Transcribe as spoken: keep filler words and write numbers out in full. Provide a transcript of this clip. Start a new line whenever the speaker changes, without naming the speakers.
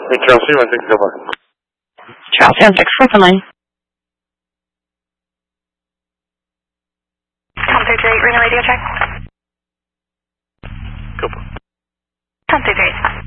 Hey, Chelsea, I think goodbye.
Chelsea on six four nine.
Tom thirty-eight, ring a radio check.
Goodbye.
Tom thirty-eight.